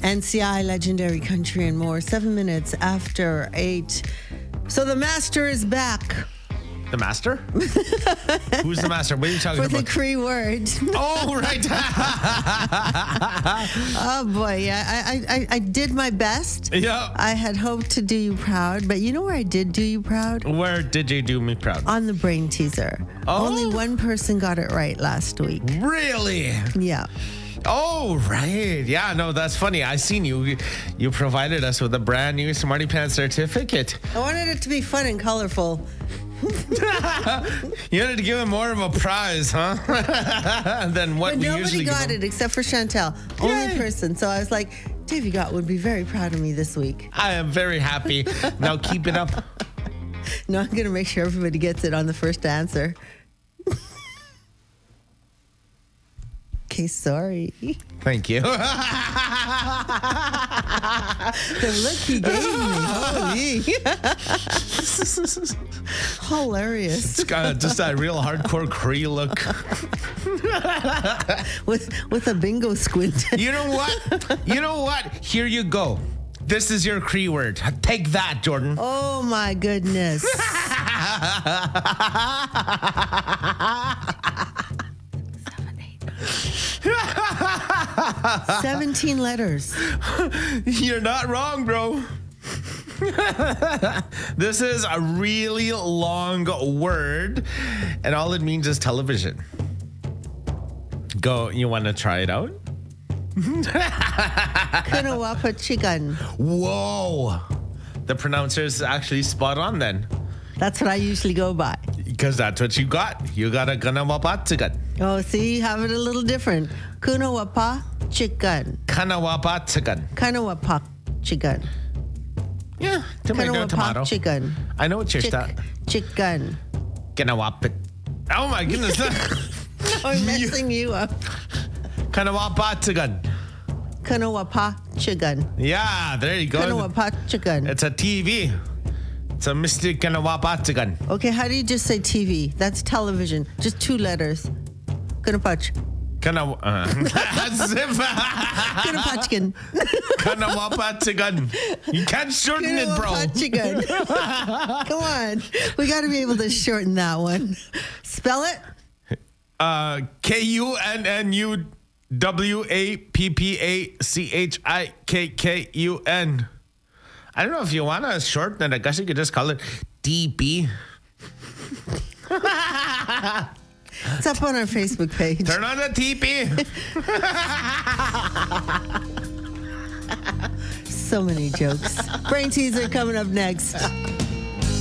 NCI, Legendary Country and more. 7 minutes after 8. So the master is back. The master? Who's the master? What are you talking For about? the Cree word. Oh, right. Oh, boy. Yeah, I did my best. Yeah. I had hoped to do you proud, but you know where I did do you proud? Where did you do me proud? On the brain teaser. Oh. Only one person got it right last week. Really? Yeah. Oh, right. Yeah, no, that's funny. I seen you. You provided us with a brand new Smarty Pants certificate. I wanted it to be fun and colorful. You had to give him more of a prize, huh? Than what But we nobody usually got give him. it except for Chantel. Only Yay. person. So I was like, Davey Gott would be very proud of me this week. I am very happy. Now keep it up. No, I'm going to make sure everybody gets it on the first answer. Okay, sorry. Thank you. The look he gave me. Holy. Hilarious. It's got just that real hardcore Cree look. With a bingo squint. You know what? You know what? Here you go. This is your Cree word. Take that, Jordan. Oh my goodness. 17 letters. You're not wrong, bro. This is a really long word, and all it means is television. Go, you want to try it out? Kunawapa chicken. Whoa. The pronouncer is actually spot on then. That's what I usually go by. Because that's what you got. You got a kanawapatsagan. Oh, see, you have it a little different. Kunawapa chicken. Kanawapatsagan. Kunawapa chicken. Yeah, tomato, tomato. Kunawapa chicken. I know what you're Chicken. Kanawapit. Oh my goodness. I'm messing you up. Kanawapatsagan. Kunawapa chicken. Yeah, there you go. Kunawapa chicken. It's a TV. It's a Mr. Kanawapatsagan. Okay, how do you just say TV? That's television. Just 2 letters. Kunapach. Kunapachkin. Kanawapatsagan. You can't shorten it, bro. Kunapachkin. Come on. We got to be able to shorten that one. Spell it. KUNNUWAPPACHIKKUN. I don't know if you want to shorten it. I guess you could just call it DP. It's up on our Facebook page. Turn on the TP. So many jokes. Brain teaser coming up next.